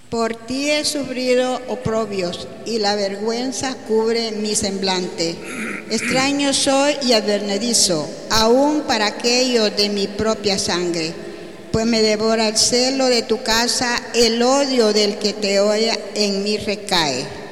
Por ti he sufrido oprobios, y la vergüenza cubre mi semblante. Extraño soy y advenedizo, aún para aquellos de mi propia sangre. Pues me devora el celo de tu casa, el odio del que te odia en mí recae.